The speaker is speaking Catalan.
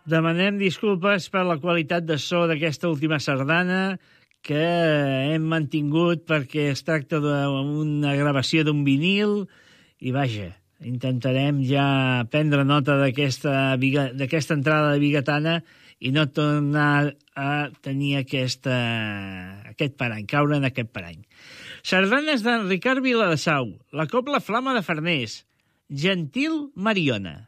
Demanem disculpes per la qualitat de so d'aquesta última sardana que hem mantingut perquè es tracta d'una gravació d'un vinil i vaja, intentarem ja prendre nota d'aquesta entrada de bigatana i no tornar a tenir aquest parany, caure en aquest parany. Sardanes d'en Ricard Viladesau, la Cobla Flama de Farners, Gentil Mariona.